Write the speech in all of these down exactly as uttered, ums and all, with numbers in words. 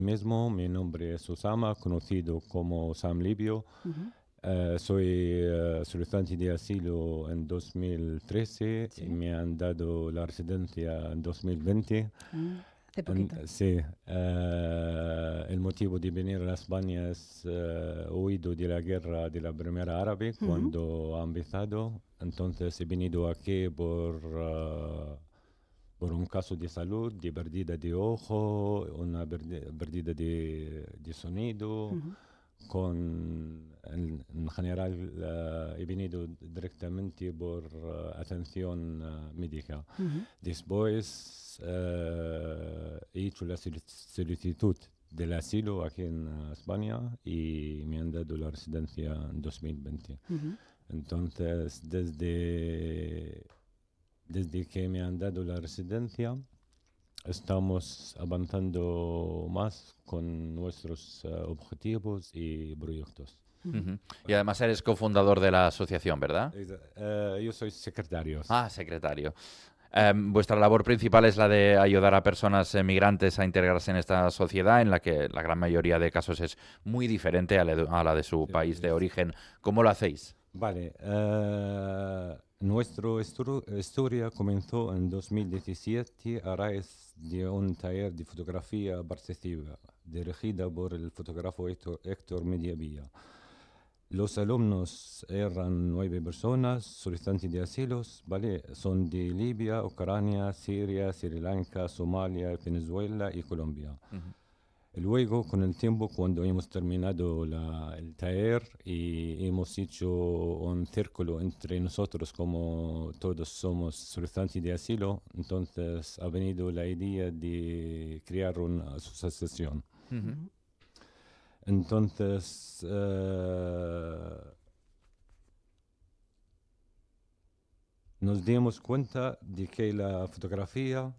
Mismo, mi nombre es Osama, conocido como Sam Libio. Ujú. Eh, soy eh, solicitante de asilo en dos mil trece y Sí. me han dado la residencia en dos mil veinte. Ah, hace En- poquito. sí, eh, el motivo de venir a España es eh, huido de la guerra de la Primera Árabe Ujú. cuando ha empezado. Entonces he venido aquí por, eh, por un caso de salud, de pérdida de ojo, una perdi- pérdida de, de sonido. Ujú. Con, en, en general, eh, he venido directamente por eh, atención eh, médica. Ujú. Después eh, he hecho la solic- solicitud del asilo aquí en eh, España y me han dado la residencia en dos mil veinte. Ujú. Entonces, desde, desde que me han dado la residencia, estamos avanzando más con nuestros eh, objetivos y proyectos. Ujú. Ujú. Y además eres cofundador de la asociación, ¿verdad? Exa- eh, yo soy secretario. Ah, secretario. Em, vuestra labor principal es la de ayudar a personas eh, migrantes a integrarse en esta sociedad, en la que la gran mayoría de casos es muy diferente a la de, a la de su Sí, país de es- origen. ¿Cómo lo hacéis? Vale, eh, nuestra historia comenzó en dos mil diecisiete a raíz de un taller de fotografía participativa dirigida por el fotógrafo Héctor, Héctor Mediavilla. Los alumnos eran nueve personas, solicitantes de asilos, ¿vale? Son de Libia, Ucrania, Siria, Sri Lanka, Somalia, Venezuela y Colombia. Ujú. Luego, con el tiempo, cuando hemos terminado la- el taller y hemos hecho un círculo entre nosotros, como todos somos solicitantes de asilo, entonces ha venido la idea de crear una asociación. Ujú. Ujú. Entonces, eh, nos dimos cuenta de que la fotografía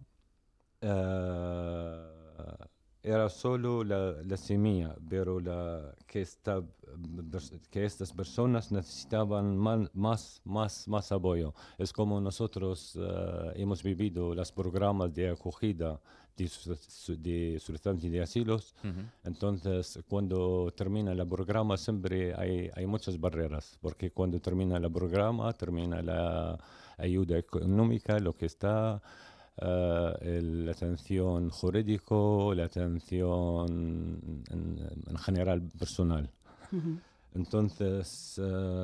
eh, era solo la, la semilla, pero la, que, esta, que estas personas necesitaban man- más, más, más apoyo. Es como nosotros eh, hemos vivido los programas de acogida de, su- su- de solicitantes de asilos. Ujú. Entonces, cuando termina el programa, siempre hay, hay muchas barreras, porque cuando termina el programa, termina la ayuda económica, lo que está, eh, el- la atención jurídico, la atención en, en general personal. Ujú. Entonces,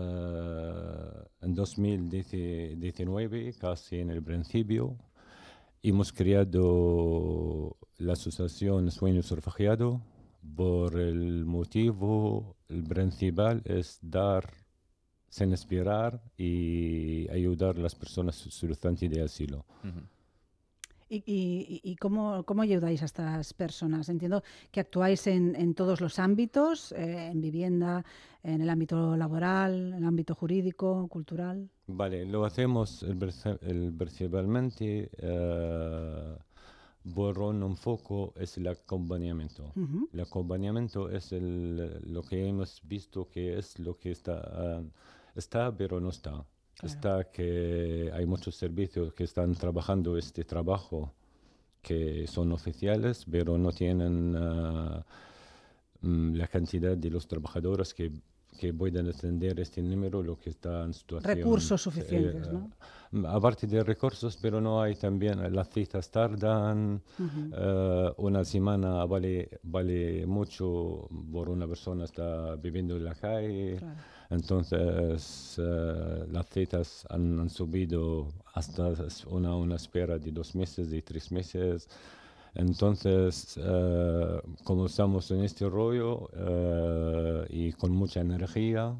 eh, en dos mil diecinueve, casi en el principio, hemos creado la asociación Sueños Refugiados por el motivo, el principal es dar sin inspirar y ayudar a las personas solicitantes de asilo. Ujú. ¿Y, y- y cómo, cómo ayudáis a estas personas? Entiendo que actuáis en, en todos los ámbitos, eh, en vivienda, en el ámbito laboral, en el ámbito jurídico, cultural. Vale, lo hacemos el, versa- el principalmente eh, por un enfoque es el acompañamiento. Ujú. El acompañamiento es el, lo que hemos visto que es lo que está, ah, está pero no está. Claro. Está que hay muchos servicios que están trabajando este trabajo que son oficiales, pero no tienen ah, mm, la cantidad de los trabajadores que, que pueden atender este número, lo que está en situación, Recursos eh, suficientes, ¿no? mm, aparte de recursos, pero no hay también, eh, las citas tardan, Ujú. eh, una semana vale, vale mucho por una persona está viviendo en la calle, Claro. entonces eh, las citas han, han subido hasta una, una espera de dos meses, de tres meses. Entonces, eh, como estamos en este rollo eh, y con mucha energía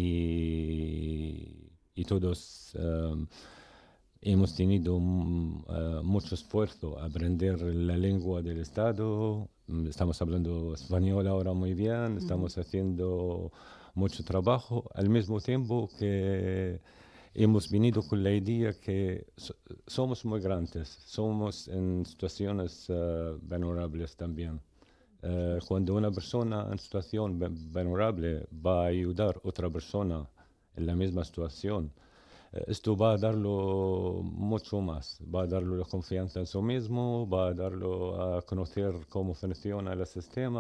y, y todos eh, hemos tenido mm, eh, mucho esfuerzo a aprender la lengua del Estado, mm, estamos hablando español ahora muy bien, Ujú. estamos haciendo mucho trabajo, al mismo tiempo que hemos venido con la idea que so- somos migrantes, somos en situaciones eh, vulnerables también. Eh, cuando una persona en situación ve- vulnerable va a ayudar a otra persona en la misma situación, eh, esto va a darlo mucho más, va a darle la confianza en sí mismo, va a darlo a conocer cómo funciona el sistema.